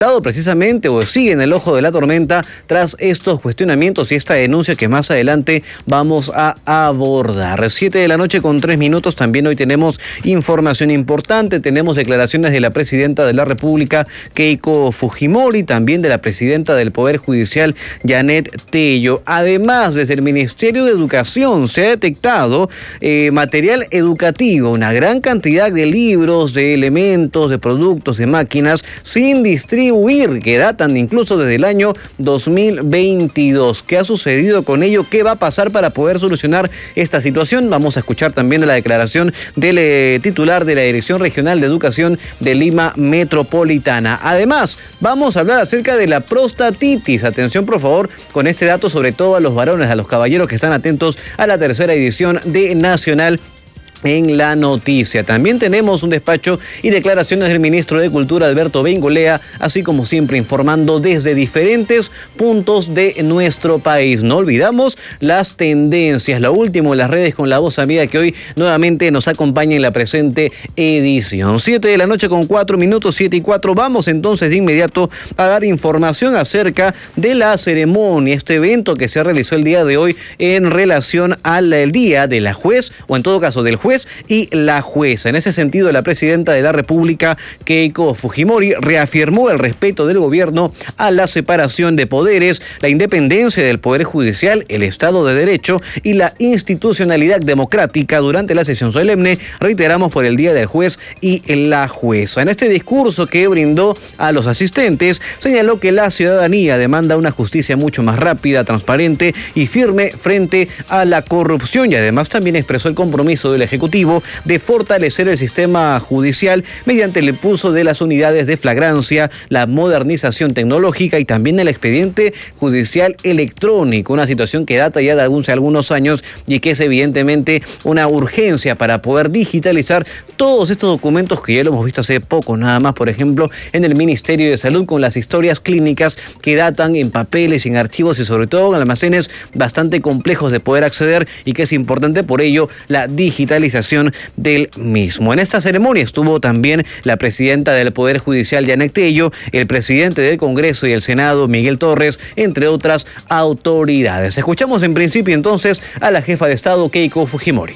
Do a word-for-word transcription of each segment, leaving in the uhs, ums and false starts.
precisamente o sigue en el ojo de la tormenta tras estos cuestionamientos y esta denuncia que más adelante vamos a abordar. Siete de la noche con tres minutos. También hoy tenemos información importante. Tenemos declaraciones de la presidenta de la República, Keiko Fujimori, también de la presidenta del Poder Judicial, Janet Tello. Además, desde el Ministerio de Educación se ha detectado eh, material educativo, una gran cantidad de libros, de elementos, de productos, de máquinas sin distribuir, que datan incluso desde el año dos mil veintidós. ¿Qué ha sucedido con ello? ¿Qué va a pasar para poder solucionar esta situación? Vamos a escuchar también la declaración del eh, titular de la Dirección Regional de Educación de Lima Metropolitana. Además, vamos a hablar acerca de la prostatitis. Atención, por favor, con este dato, sobre todo a los varones, a los caballeros que están atentos a la tercera edición de Nacional en la Noticia. También tenemos un despacho y declaraciones del ministro de Cultura, Alberto Bengolea, así como siempre informando desde diferentes puntos de nuestro país. No olvidamos las tendencias, lo último en las redes con la voz amiga que hoy nuevamente nos acompaña en la presente edición. Siete de la noche con cuatro minutos, siete y cuatro. Vamos entonces de inmediato a dar información acerca de la ceremonia, este evento que se realizó el día de hoy en relación al el día de la juez, o en todo caso del juez y la jueza. En ese sentido, la presidenta de la República, Keiko Fujimori, reafirmó el respeto del gobierno a la separación de poderes, la independencia del Poder Judicial, el Estado de Derecho y la institucionalidad democrática durante la sesión solemne, reiteramos, por el Día del Juez y la Jueza. En este discurso que brindó a los asistentes, señaló que la ciudadanía demanda una justicia mucho más rápida, transparente y firme frente a la corrupción, y además también expresó el compromiso del Ejecutivo de fortalecer el sistema judicial mediante el impulso de las unidades de flagrancia, la modernización tecnológica y también el expediente judicial electrónico, una situación que data ya de hace algunos años y que es evidentemente una urgencia para poder digitalizar todos estos documentos que ya lo hemos visto hace poco, nada más, por ejemplo, en el Ministerio de Salud, con las historias clínicas que datan en papeles, en archivos y sobre todo en almacenes bastante complejos de poder acceder, y que es importante por ello la digitalización del mismo. En esta ceremonia estuvo también la presidenta del Poder Judicial, Janet Tello, el presidente del Congreso y el Senado, Miguel Torres, entre otras autoridades. Escuchamos en principio entonces a la jefa de Estado, Keiko Fujimori.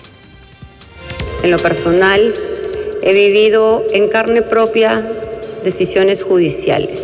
En lo personal, he vivido en carne propia decisiones judiciales.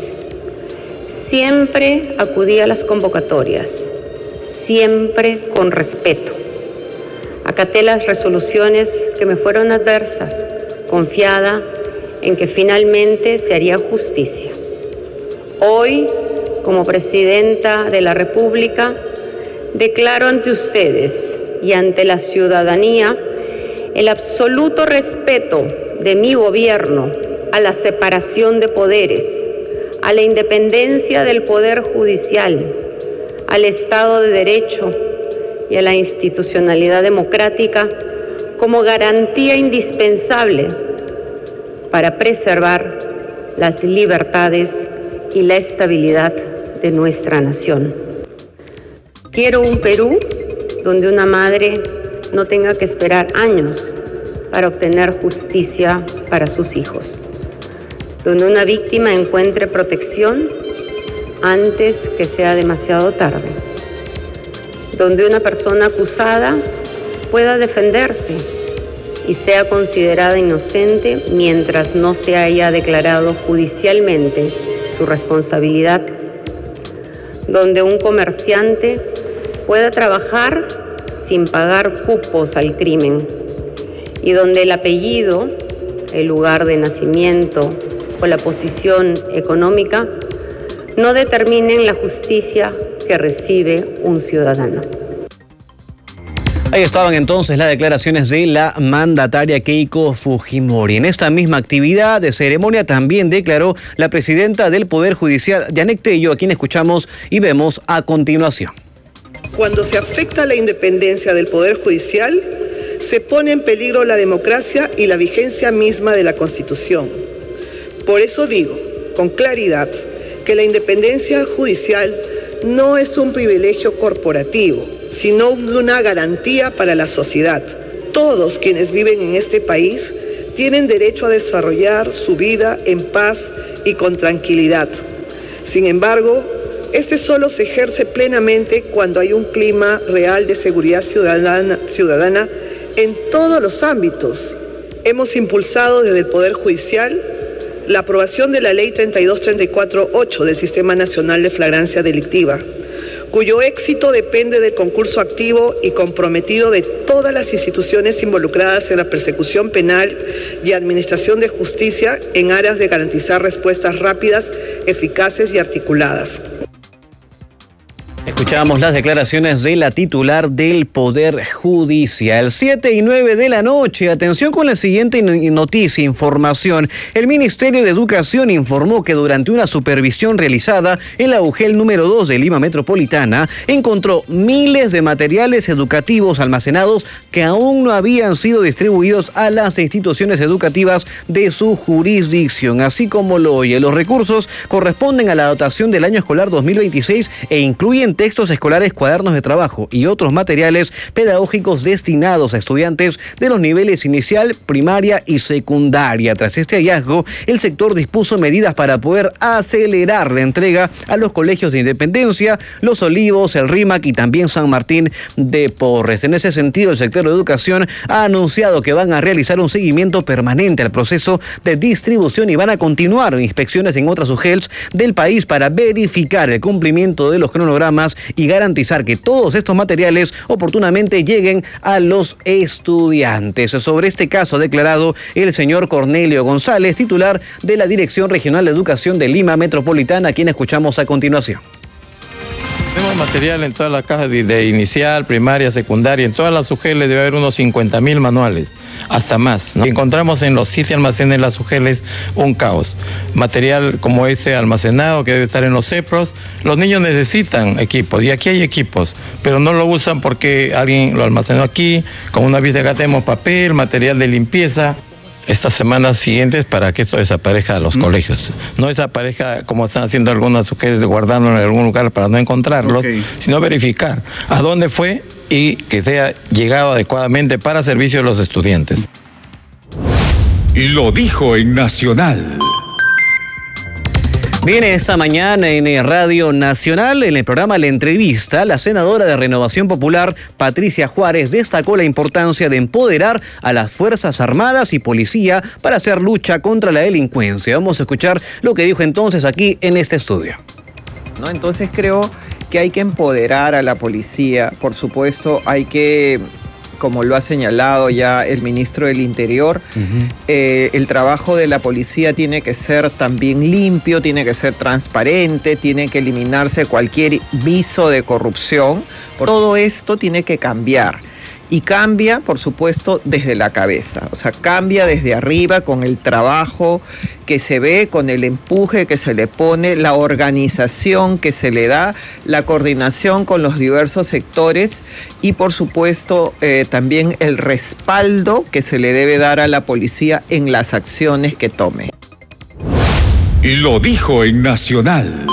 Siempre acudí a las convocatorias, siempre con respeto. Acaté las resoluciones que me fueron adversas, confiada en que finalmente se haría justicia. Hoy, como presidenta de la República, declaro ante ustedes y ante la ciudadanía el absoluto respeto de mi gobierno a la separación de poderes, a la independencia del Poder Judicial, al Estado de Derecho y a la institucionalidad democrática como garantía indispensable para preservar las libertades y la estabilidad de nuestra nación. Quiero un Perú donde una madre no tenga que esperar años para obtener justicia para sus hijos, donde una víctima encuentre protección antes que sea demasiado tarde, donde una persona acusada pueda defenderse y sea considerada inocente mientras no se haya declarado judicialmente su responsabilidad, donde un comerciante pueda trabajar sin pagar cupos al crimen y donde el apellido, el lugar de nacimiento o la posición económica no determinen la justicia que recibe un ciudadano. Ahí estaban entonces las declaraciones de la mandataria Keiko Fujimori. En esta misma actividad de ceremonia también declaró la presidenta del Poder Judicial, Janet Tello, a quien escuchamos y vemos a continuación. Cuando se afecta la independencia del Poder Judicial, se pone en peligro la democracia y la vigencia misma de la Constitución. Por eso digo, con claridad, que la independencia judicial no es un privilegio corporativo, sino una garantía para la sociedad. Todos quienes viven en este país tienen derecho a desarrollar su vida en paz y con tranquilidad. Sin embargo, este solo se ejerce plenamente cuando hay un clima real de seguridad ciudadana, ciudadana en todos los ámbitos. Hemos impulsado desde el Poder Judicial la aprobación de la Ley treinta y dos treinta y cuatro ocho del Sistema Nacional de Flagrancia Delictiva, cuyo éxito depende del concurso activo y comprometido de todas las instituciones involucradas en la persecución penal y administración de justicia en aras de garantizar respuestas rápidas, eficaces y articuladas. Escuchamos las declaraciones de la titular del Poder Judicial. siete y nueve de la noche. Atención con la siguiente noticia, información. El Ministerio de Educación informó que durante una supervisión realizada en la UGEL número dos de Lima Metropolitana, encontró miles de materiales educativos almacenados que aún no habían sido distribuidos a las instituciones educativas de su jurisdicción. Así como lo oye, los recursos corresponden a la dotación del año escolar dos mil veintiséis e incluyen textos escolares, cuadernos de trabajo y otros materiales pedagógicos destinados a estudiantes de los niveles inicial, primaria y secundaria. Tras este hallazgo, el sector dispuso medidas para poder acelerar la entrega a los colegios de Independencia, Los Olivos, el RIMAC y también San Martín de Porres. En ese sentido, el sector de Educación ha anunciado que van a realizar un seguimiento permanente al proceso de distribución y van a continuar inspecciones en otras U G E Ls del país para verificar el cumplimiento de los cronogramas y garantizar que todos estos materiales oportunamente lleguen a los estudiantes. Sobre este caso ha declarado el señor Cornelio González, titular de la Dirección Regional de Educación de Lima Metropolitana, a quien escuchamos a continuación. Tenemos material en todas las cajas de, de inicial, primaria, secundaria, en todas las U G E Ls debe haber unos cincuenta mil manuales, hasta más, ¿no? Encontramos en los siete almacenes de las U G E Ls un caos. Material como ese almacenado que debe estar en los CEPROS. Los niños necesitan equipos, y aquí hay equipos, pero no lo usan porque alguien lo almacenó aquí, con una vista acá tenemos papel, material de limpieza. Estas semanas siguientes para que esto desaparezca de los mm. colegios. No desaparezca como están haciendo algunas U G E Ls de guardarlo en algún lugar para no encontrarlos, okay, sino verificar a dónde fue y que sea llegado adecuadamente para servicio de los estudiantes. Lo dijo en Nacional. Viene esta mañana en Radio Nacional, en el programa La Entrevista, la senadora de Renovación Popular, Patricia Juárez, destacó la importancia de empoderar a las Fuerzas Armadas y Policía para hacer lucha contra la delincuencia. Vamos a escuchar lo que dijo entonces aquí en este estudio. ¿No? Entonces creo que hay que empoderar a la policía, por supuesto hay que, como lo ha señalado ya el ministro del Interior, uh-huh. eh, el trabajo de la policía tiene que ser también limpio, tiene que ser transparente, tiene que eliminarse cualquier viso de corrupción. Todo esto tiene que cambiar. Y cambia, por supuesto, desde la cabeza. O sea, cambia desde arriba con el trabajo que se ve, con el empuje que se le pone, la organización que se le da, la coordinación con los diversos sectores y, por supuesto, eh, también el respaldo que se le debe dar a la policía en las acciones que tome. Lo dijo en Nacional.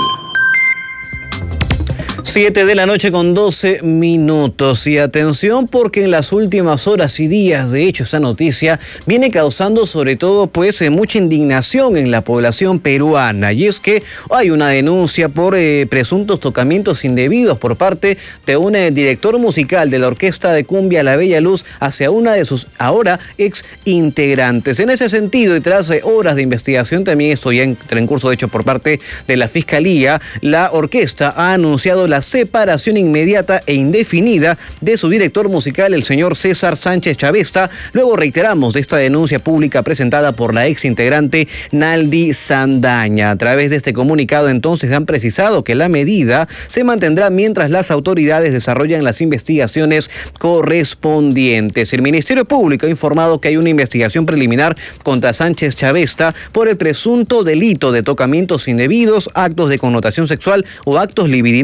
siete de la noche con doce minutos. Y atención porque en las últimas horas y días, de hecho, esta noticia viene causando sobre todo pues eh, mucha indignación en la población peruana. Y es que hay una denuncia por eh, presuntos tocamientos indebidos por parte de un eh, director musical de la Orquesta de Cumbia La Bella Luz hacia una de sus ahora ex integrantes. En ese sentido, y tras eh, horas de investigación, también esto ya en, en curso de hecho por parte de la Fiscalía, la orquesta ha anunciado la separación inmediata e indefinida de su director musical, el señor César Sánchez Chavesta. Luego reiteramos de esta denuncia pública presentada por la ex integrante Naldi Sandaña. A través de este comunicado entonces han precisado que la medida se mantendrá mientras las autoridades desarrollan las investigaciones correspondientes. El Ministerio Público ha informado que hay una investigación preliminar contra Sánchez Chavesta por el presunto delito de tocamientos indebidos, actos de connotación sexual o actos libidinosos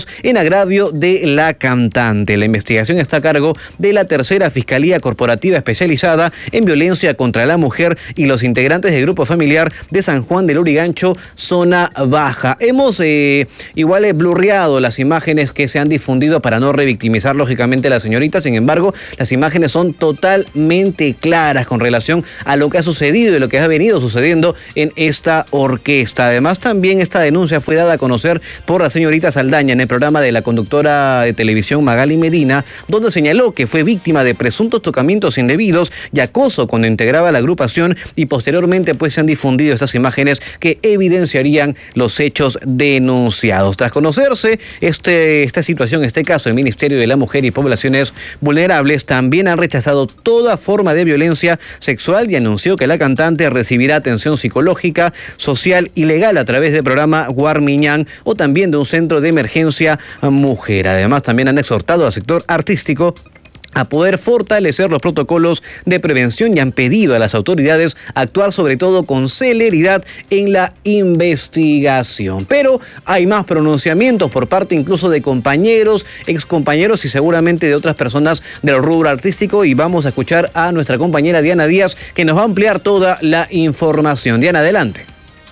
en agravio de la cantante. La investigación está a cargo de la tercera Fiscalía Corporativa Especializada en Violencia contra la Mujer y los integrantes del Grupo Familiar de San Juan del Lurigancho, zona baja. Hemos eh, igual eh, blurreado las imágenes que se han difundido para no revictimizar lógicamente a la señorita. Sin embargo, las imágenes son totalmente claras con relación a lo que ha sucedido y lo que ha venido sucediendo en esta orquesta. Además, también esta denuncia fue dada a conocer por la señorita Saldaña en el programa de la conductora de televisión Magali Medina, donde señaló que fue víctima de presuntos tocamientos indebidos y acoso cuando integraba la agrupación, y posteriormente pues se han difundido estas imágenes que evidenciarían los hechos denunciados. Tras conocerse este, esta situación, este caso, el Ministerio de la Mujer y Poblaciones Vulnerables también han rechazado toda forma de violencia sexual y anunció que la cantante recibirá atención psicológica, social y legal a través del programa Guarmiñán o también de un centro de emergencia mujer. Además, también han exhortado al sector artístico a poder fortalecer los protocolos de prevención y han pedido a las autoridades actuar sobre todo con celeridad en la investigación. Pero hay más pronunciamientos por parte incluso de compañeros, excompañeros y seguramente de otras personas del rubro artístico, y vamos a escuchar a nuestra compañera Diana Díaz, que nos va a ampliar toda la información. Diana, adelante.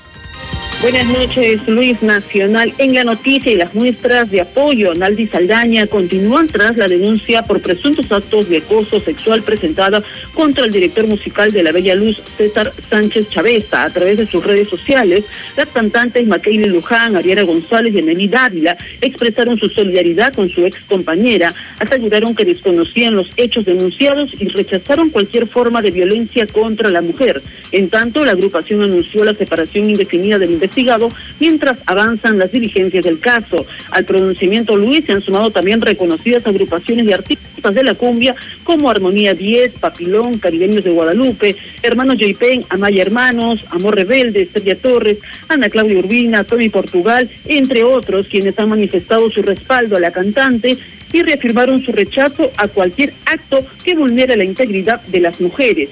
Buenas noches, Luis. Nacional en la noticia y las muestras de apoyo a Naldi Saldaña continúan tras la denuncia por presuntos actos de acoso sexual presentada contra el director musical de La Bella Luz, César Sánchez Chaveza. A través de sus redes sociales, las cantantes Macayle Luján, Ariana González y Emily Dávila expresaron su solidaridad con su ex compañera, aseguraron que desconocían los hechos denunciados y rechazaron cualquier forma de violencia contra la mujer. En tanto, la agrupación anunció la separación indefinida del investigado mientras avanzan las diligencias del caso. Al pronunciamiento, Luis, se han sumado también reconocidas agrupaciones de artistas de la cumbia como Armonía diez, Papilón, Caribeños de Guadalupe, Hermanos Joypen, Amaya Hermanos, Amor Rebelde, Estrella Torres, Ana Claudia Urbina, Tommy Portugal, entre otros, quienes han manifestado su respaldo a la cantante y reafirmaron su rechazo a cualquier acto que vulnere la integridad de las mujeres.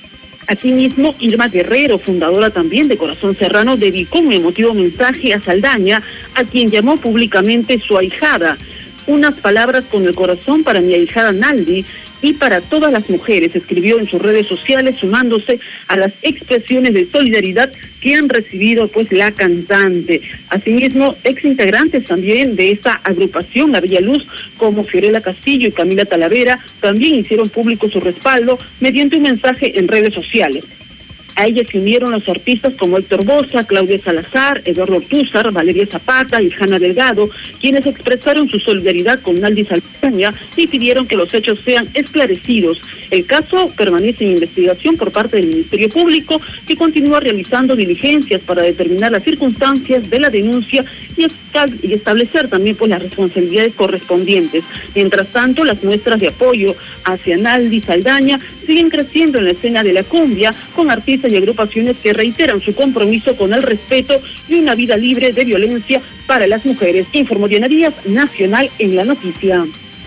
Asimismo, Irma Guerrero, fundadora también de Corazón Serrano, dedicó un emotivo mensaje a Saldaña, a quien llamó públicamente su ahijada. Unas palabras con el corazón para mi ahijada Naldi y para todas las mujeres, escribió en sus redes sociales, sumándose a las expresiones de solidaridad que han recibido pues la cantante. Asimismo, ex integrantes también de esta agrupación, La Bella Luz, como Fiorella Castillo y Camila Talavera, también hicieron público su respaldo mediante un mensaje en redes sociales. A ellas se unieron los artistas como Héctor Boza, Claudia Salazar, Eduardo Ortúzar, Valeria Zapata y Hanna Delgado, quienes expresaron su solidaridad con Naldi Saldaña y pidieron que los hechos sean esclarecidos. El caso permanece en investigación por parte del Ministerio Público, que continúa realizando diligencias para determinar las circunstancias de la denuncia y, y establecer también pues las responsabilidades correspondientes. Mientras tanto, las muestras de apoyo hacia Naldi Saldaña siguen creciendo en la escena de la cumbia, con artistas y agrupaciones que reiteran su compromiso con el respeto y una vida libre de violencia para las mujeres. Informó Diana Díaz, Nacional en la noticia.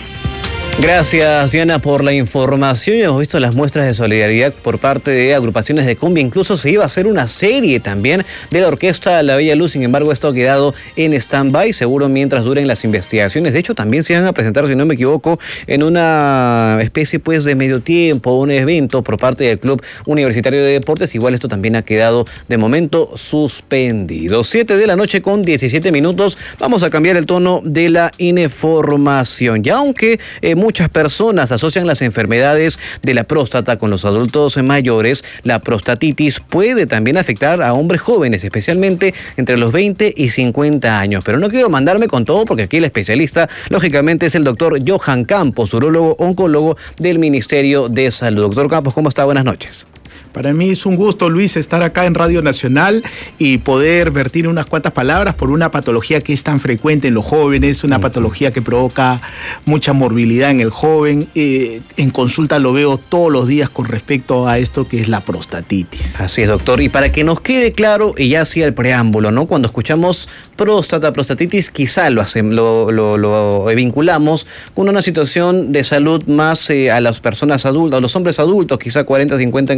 Gracias, Diana, por la información. Hemos visto las muestras de solidaridad por parte de agrupaciones de cumbia. Incluso se iba a hacer una serie también de la orquesta La Bella Luz. Sin embargo, esto ha quedado en stand-by, seguro mientras duren las investigaciones. De hecho, también se van a presentar, si no me equivoco, en una especie pues de medio tiempo, un evento por parte del Club Universitario de Deportes. Igual esto también ha quedado de momento suspendido. siete de la noche con diecisiete minutos. Vamos a cambiar el tono de la información. Y aunque eh, muchas personas asocian las enfermedades de la próstata con los adultos mayores, la prostatitis puede también afectar a hombres jóvenes, especialmente entre los veinte y cincuenta años. Pero no quiero mandarme con todo, porque aquí el especialista, lógicamente, es el doctor Johan Campos, urólogo oncólogo del Ministerio de Salud. Doctor Campos, ¿cómo está? Buenas noches. Para mí es un gusto, Luis, estar acá en Radio Nacional y poder vertir unas cuantas palabras por una patología que es tan frecuente en los jóvenes, una uh-huh. patología que provoca mucha morbilidad en el joven. Eh, en consulta lo veo todos los días con respecto a esto que es la prostatitis. Así es, doctor. Y para que nos quede claro, y ya hacía el preámbulo, ¿no? Cuando escuchamos próstata, prostatitis, quizá lo, hacemos, lo, lo, lo vinculamos con una situación de salud más eh, a las personas adultas, a los hombres adultos, quizá cuarenta, cincuenta en adelante,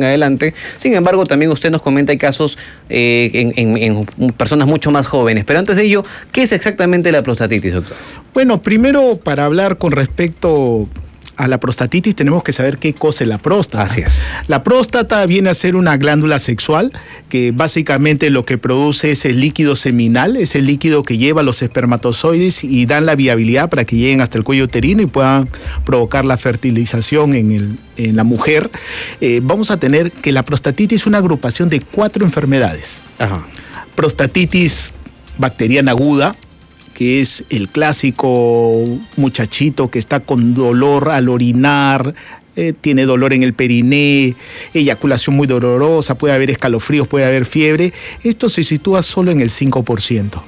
fuerte. Sin embargo, también usted nos comenta hay casos eh, en, en, en personas mucho más jóvenes. Pero antes de ello, ¿qué es exactamente la prostatitis, doctor? Bueno, primero, para hablar con respecto a la prostatitis, tenemos que saber qué cosa es la próstata. Así es. La próstata viene a ser una glándula sexual que básicamente lo que produce es el líquido seminal, es el líquido que lleva los espermatozoides y dan la viabilidad para que lleguen hasta el cuello uterino y puedan provocar la fertilización en, el, en la mujer. Eh, vamos a tener que la prostatitis es una agrupación de cuatro enfermedades. Ajá. Prostatitis bacteriana aguda, que es el clásico muchachito que está con dolor al orinar, eh, tiene dolor en el periné, eyaculación muy dolorosa, puede haber escalofríos, puede haber fiebre. Esto se sitúa solo en el cinco por ciento.